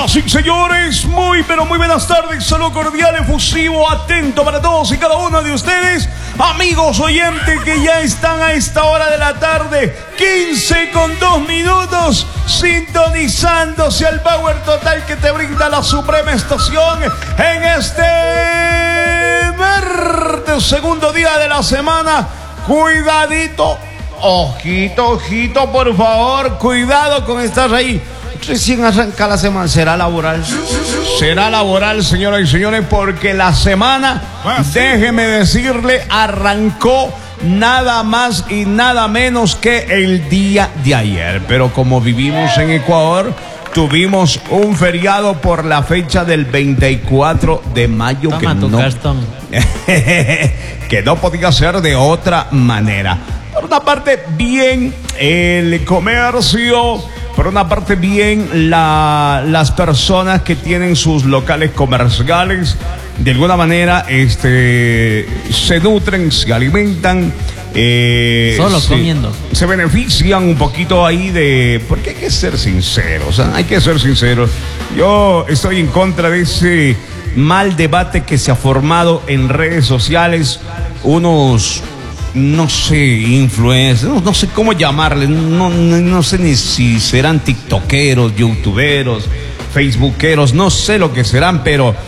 Señoras y señores, muy pero muy buenas tardes. Saludo cordial, efusivo, atento para todos y cada uno de ustedes, amigos oyentes que ya están a esta hora de la tarde, 15:02, sintonizándose al power total que te brinda la suprema estación en este martes, segundo día de la semana. Cuidadito, ojito, por favor, cuidado con estar ahí. Recién arranca la semana, ¿será laboral? Será laboral, señoras y señores, porque la semana, déjeme decirle, arrancó nada más y nada menos que el día de ayer. Pero como vivimos en Ecuador, tuvimos un feriado por la fecha del 24 de mayo. Toma que no podía ser de otra manera. Por una parte, bien el comercio. Por una parte, bien las personas que tienen sus locales comerciales, de alguna manera se nutren, se alimentan. Solo comiendo. Se benefician un poquito ahí porque hay que ser sinceros, hay que ser sinceros. Yo estoy en contra de ese mal debate que se ha formado en redes sociales, unos... no sé, influencers, no sé cómo llamarles, no sé ni si serán tiktokeros, youtuberos, facebookeros, no sé lo que serán, pero